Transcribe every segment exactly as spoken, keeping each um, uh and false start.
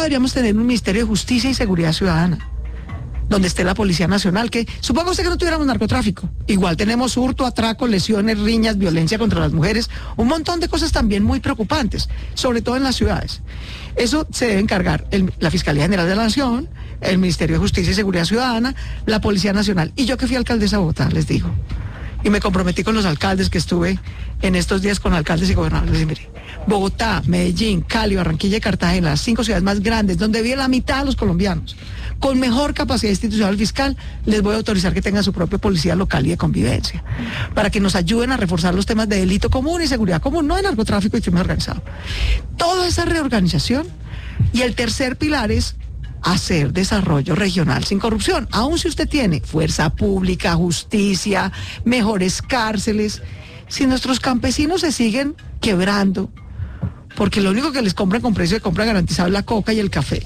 deberíamos tener un Ministerio de Justicia y Seguridad Ciudadana, donde esté la Policía Nacional, que supongo usted que no tuviéramos narcotráfico. Igual tenemos hurto, atraco, lesiones, riñas, violencia contra las mujeres, un montón de cosas también muy preocupantes, sobre todo en las ciudades. Eso se debe encargar el, la Fiscalía General de la Nación, el Ministerio de Justicia y Seguridad Ciudadana, la Policía Nacional. Y yo que fui alcaldesa de Bogotá, les digo, y me comprometí con los alcaldes que estuve en estos días con alcaldes y gobernadores. Les dije, mire, Bogotá, Medellín, Cali, Barranquilla y Cartagena, las cinco ciudades más grandes, donde vive la mitad de los colombianos, con mejor capacidad institucional fiscal, les voy a autorizar que tengan su propia policía local y de convivencia, para que nos ayuden a reforzar los temas de delito común y seguridad común, no de narcotráfico y crimen organizado. Toda esa reorganización. Y el tercer pilar es hacer desarrollo regional sin corrupción. Aun si usted tiene fuerza pública, justicia, mejores cárceles, si nuestros campesinos se siguen quebrando, porque lo único que les compran con precio de compra garantizado es la coca y el café.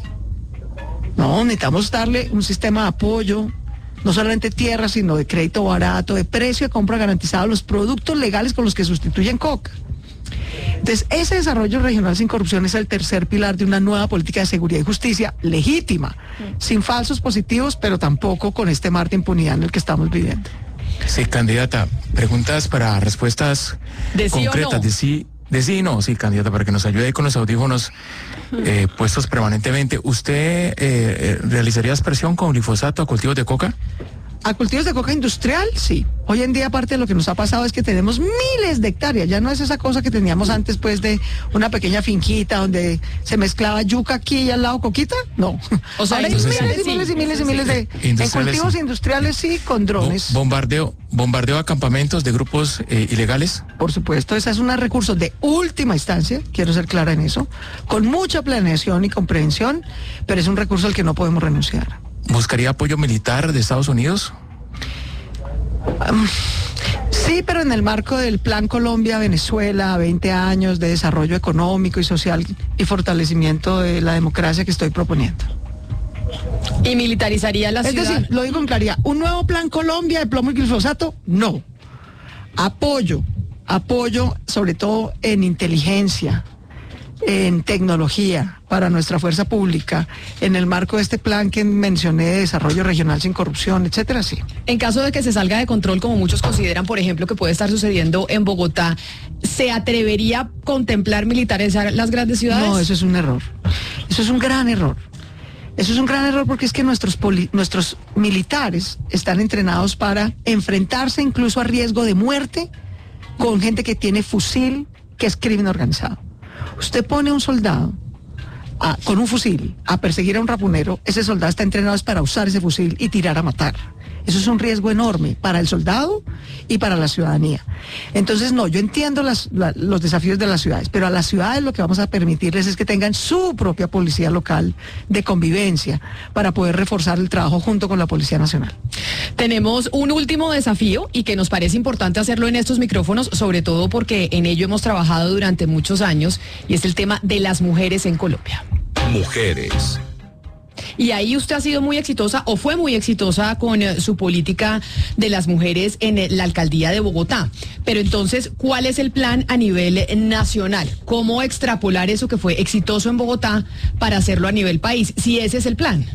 No, necesitamos darle un sistema de apoyo, no solamente tierra, sino de crédito barato, de precio de compra garantizado a los productos legales con los que sustituyen coca. Entonces, ese desarrollo regional sin corrupción es el tercer pilar de una nueva política de seguridad y justicia legítima, sí, sin falsos positivos, pero tampoco con este mar de impunidad en el que estamos viviendo. Sí, candidata, preguntas para respuestas ¿De sí concretas, o no? de sí, de sí y no, sí, candidata, para que nos ayude ahí con los audífonos eh, puestos permanentemente. ¿Usted eh, realizaría aspersión con glifosato a cultivos de coca? A cultivos de coca industrial, sí. Hoy en día, aparte de lo que nos ha pasado es que tenemos miles de hectáreas. Ya no es esa cosa que teníamos antes, pues, de una pequeña finquita donde se mezclaba yuca aquí y al lado coquita. No. O sea, ahora hay entonces, miles y sí, miles y miles y miles de... En cultivos sí. industriales, sí, con drones. Bo- bombardeo, bombardeo a campamentos de grupos eh, ilegales. Por supuesto, esa es una recurso de última instancia, quiero ser clara en eso, con mucha planeación y comprensión, pero es un recurso al que no podemos renunciar. ¿Buscaría apoyo militar de Estados Unidos? Um, sí, pero en el marco del Plan Colombia-Venezuela, veinte años de desarrollo económico y social y fortalecimiento de la democracia que estoy proponiendo. ¿Y militarizaría la Es ciudad? decir, lo digo en claridad, ¿un nuevo Plan Colombia de plomo y glifosato? No. Apoyo, apoyo sobre todo en inteligencia, en tecnología para nuestra fuerza pública, en el marco de este plan que mencioné de desarrollo regional sin corrupción, etcétera, sí. En caso de que se salga de control, como muchos consideran, por ejemplo, que puede estar sucediendo en Bogotá, ¿se atrevería a contemplar militarizar las grandes ciudades? No, eso es un error. Eso es un gran error. Eso es un gran error porque es que nuestros, poli- nuestros militares están entrenados para enfrentarse incluso a riesgo de muerte con gente que tiene fusil, que es crimen organizado. Usted pone a un soldado a, con un fusil a perseguir a un rapunero, ese soldado está entrenado para usar ese fusil y tirar a matar. Eso es un riesgo enorme para el soldado y para la ciudadanía. Entonces, no, yo entiendo las, la, los desafíos de las ciudades, pero a las ciudades lo que vamos a permitirles es que tengan su propia policía local de convivencia para poder reforzar el trabajo junto con la Policía Nacional. Tenemos un último desafío y que nos parece importante hacerlo en estos micrófonos, sobre todo porque en ello hemos trabajado durante muchos años, y es el tema de las mujeres en Colombia. Mujeres. Y ahí usted ha sido muy exitosa o fue muy exitosa con eh, su política de las mujeres en eh, la alcaldía de Bogotá. Pero entonces, ¿cuál es el plan a nivel eh, nacional? ¿Cómo extrapolar eso que fue exitoso en Bogotá para hacerlo a nivel país? Si ese es el plan.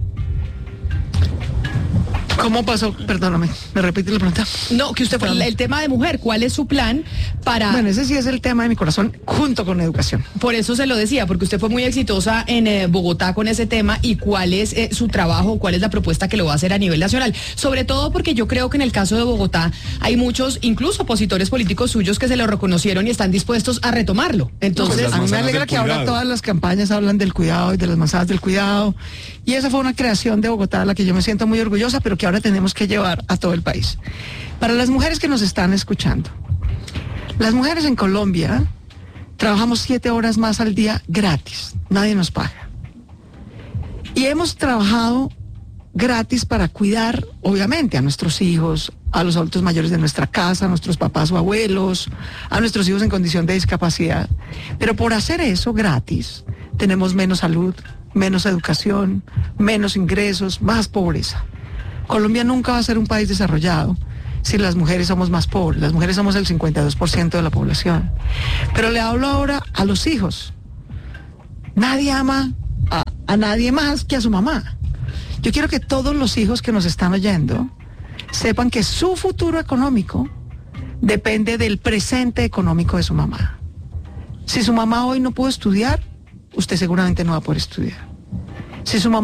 ¿Cómo pasó? Perdóname, ¿me repite la pregunta? No, que usted fue el, el tema de mujer. ¿Cuál es su plan para...? Bueno, ese sí es el tema de mi corazón, junto con la educación. Por eso se lo decía, porque usted fue muy exitosa en eh, Bogotá con ese tema, y cuál es eh, su trabajo, cuál es la propuesta que lo va a hacer a nivel nacional. Sobre todo porque yo creo que en el caso de Bogotá hay muchos, incluso opositores políticos suyos, que se lo reconocieron y están dispuestos a retomarlo. Entonces, Pues a mí me manzanas alegra del que ahora cuidado. todas las campañas hablan del cuidado y de las manzanas del cuidado. Y esa fue una creación de Bogotá de la que yo me siento muy orgullosa, pero que ahora tenemos que llevar a todo el país. Para las mujeres que nos están escuchando, las mujeres en Colombia trabajamos siete horas más al día gratis, nadie nos paga. Y hemos trabajado gratis para cuidar, obviamente, a nuestros hijos, a los adultos mayores de nuestra casa, a nuestros papás o abuelos, a nuestros hijos en condición de discapacidad. Pero por hacer eso gratis, tenemos menos salud, menos educación, menos ingresos, más pobreza. Colombia nunca va a ser un país desarrollado si las mujeres somos más pobres. Las mujeres somos el cincuenta y dos por ciento de la población. Pero le hablo ahora a los hijos. Nadie ama a, a a nadie más que a su mamá. Yo quiero que todos los hijos que nos están oyendo sepan que su futuro económico depende del presente económico de su mamá. Si su mamá hoy no pudo estudiar, usted seguramente no va a poder estudiar. Si su mamá